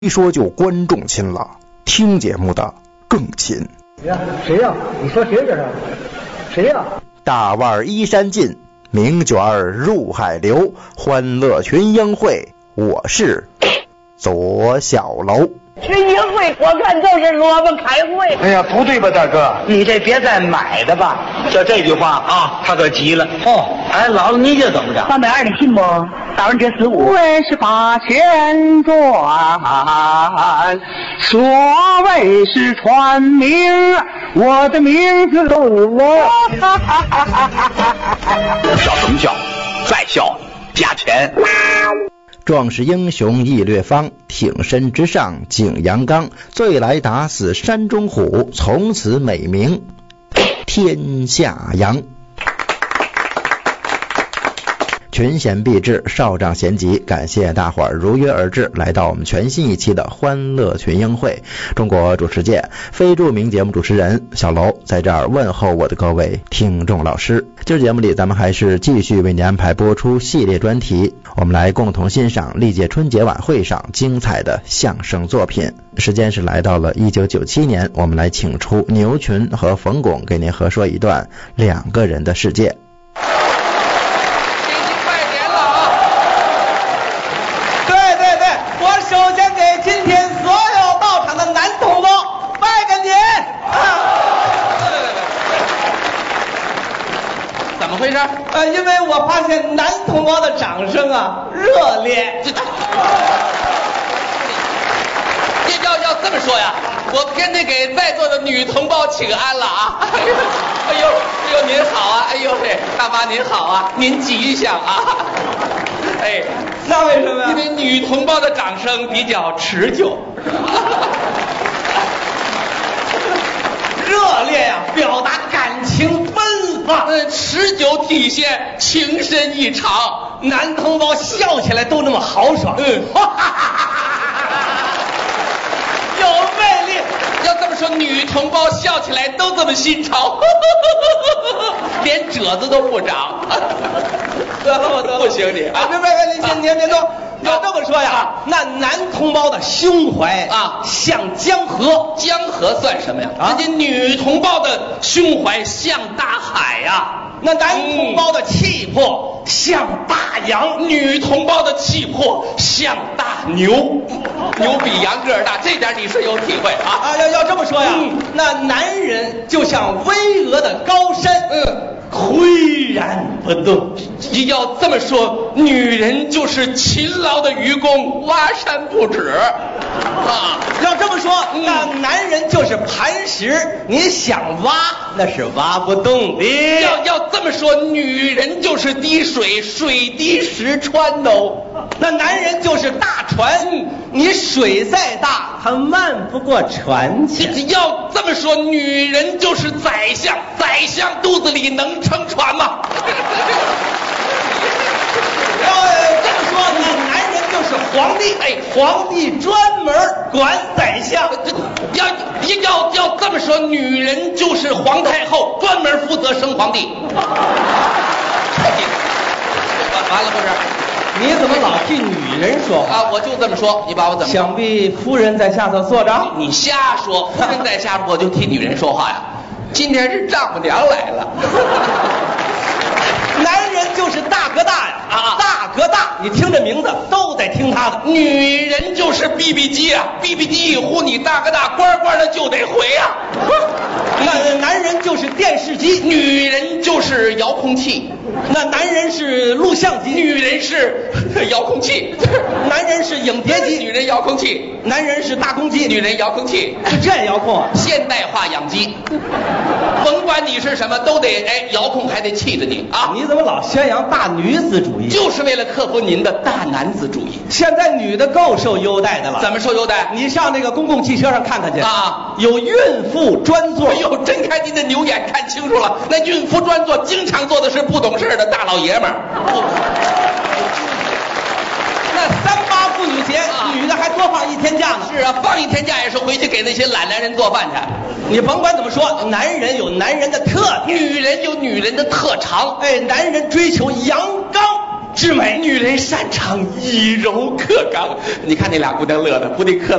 一说就观众亲了，听节目的更亲。 谁呀？你说谁这是？谁呀？ 大腕依山尽，名卷入海流，欢乐群英会，我是左小楼。 群英会我看都是萝卜开会。 哎呀，不对吧，大哥？ 你这别再买的吧。 就这句话啊，他可急了。 哦， 哎，姥姥你这怎么着 ？320的信不？大人这5位是8千转，所谓是传名，我的名字都我。 笑什么笑？再笑加钱。 壮士英雄义略方，挺身直上景阳冈。醉来打死山中虎，从此美名天下扬。群贤毕至，少长咸集，感谢大伙儿如约而至，来到我们全新一期的欢乐群英会。中国主持界非著名节目主持人小楼在这儿问候我的各位听众老师。今儿节目里咱们还是继续为您安排播出系列专题，我们来共同欣赏历届春节晚会上精彩的相声作品。时间是来到了1997年，我们来请出牛群和冯巩给您合说一段两个人的世界。 因为我发现男同胞的掌声啊热烈。 要这么说呀，我偏得给在座的女同胞请安了啊！哎呦您好啊！哎呦嘿，大妈您好啊！您吉祥啊！哎， 那为什么呀？ 因为女同胞的掌声比较持久。 热烈呀，表达感情奔放， 持久体现情深意长。 男同胞笑起来都那么豪爽，有魅力。 要这么说，女同胞笑起来都这么新潮，连褶子都不长。 得了，我得了， 不行你啊！ 别动。要这么说呀，那男同胞的胸怀啊， 像江河。 江河算什么呀？人家女同胞的胸怀像大海呀。 那男同胞的气魄像大洋， 女同胞的气魄像大牛。牛比羊个儿大，这点你是有体会啊！ 要这么说呀，那男人就像巍峨的高山，岿然不动。 要这么说，女人就是勤劳的愚公，挖山不止啊！ 要这么说，那男人就是磐石，你想挖那是挖不动的。 要这么说，女人就是滴水，水滴石穿哦。 那男人就是大船，你水再大，它漫不过船去。 要这么说，女人就是宰相，宰相肚子里能撑船吗？ 要这么说，那男人就是皇帝，皇帝专门管宰相。 要这么说，女人就是皇太后，专门负责生皇帝。完了不是？ 你怎么老替女人说话啊？我就这么说，你把我怎么说？ 想必夫人在下头坐着。 你瞎说，夫人在下头，我就替女人说话呀。今天是丈母娘来了。 男人就是大哥大呀，大哥大，你听这名字都得听他的。 女人就是 BB 机啊，BB 机一呼你大哥大，乖乖的就得回啊。 那男人就是电视机， 女人就是遥控器。 那男人是录像机， 女人是遥控器。 男人是影碟机， 女人遥控器。 男人是大公鸡， 女人遥控器。 就这遥控啊？ 现代化养鸡，甭管你是什么，都得遥控，还得气着你啊！ 你怎么老宣扬大女子主义？ 就是为了克服您的大男子主义。 现在女的够受优待的了。 怎么受优待？ 你上那个公共汽车上看看去啊， 有孕妇专座。 哎呦，睁开您的牛眼看清楚了，那孕妇专座经常坐的是不懂事的大老爷们儿。 那38妇女节，女的还多放1天假呢。 是啊，放1天假也是回去给那些懒男人做饭去。 你甭管怎么说，男人有男人的特点， 女人有女人的特长。 男人追求阳刚， 之美。 女人擅长以柔克刚。你看那俩姑娘乐的，不得磕